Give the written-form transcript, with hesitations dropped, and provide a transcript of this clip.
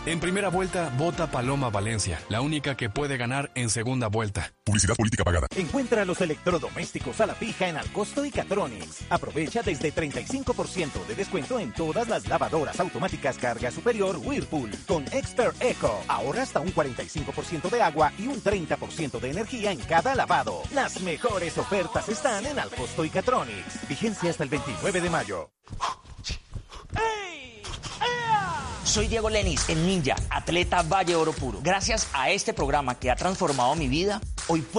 En primera vuelta, vota Paloma Valencia, la única que puede ganar en segunda vuelta. Publicidad política pagada. Encuentra los electrodomésticos a la fija en Alcosto y Catronics. Aprovecha desde 35% de descuento en todas las lavadoras automáticas carga superior Whirlpool. Con Expert Eco, ahorra hasta un 45% de agua y un 30% de energía en cada lavado. Las mejores ofertas están en Alcosto y Catronics. Vigencia hasta el 29 de mayo. Soy Diego Lenis, el ninja, atleta Valle Oro Puro. Gracias a este programa que ha transformado mi vida, hoy puedo